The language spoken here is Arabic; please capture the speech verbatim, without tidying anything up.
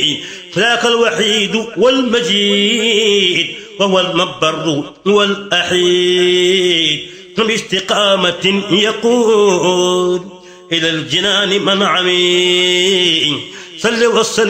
ذاك الوحيد والمجيد وهو المبر والأحيد باستقامة يقود إلى الجنان من عمي صل وسلم